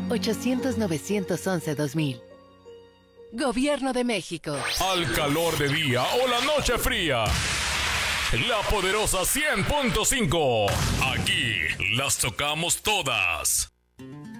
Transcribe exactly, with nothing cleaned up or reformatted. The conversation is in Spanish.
ochocientos, novecientos once, dos mil. Gobierno de México. Al calor de día o la noche fría. La poderosa cien punto cinco. Aquí las tocamos todas.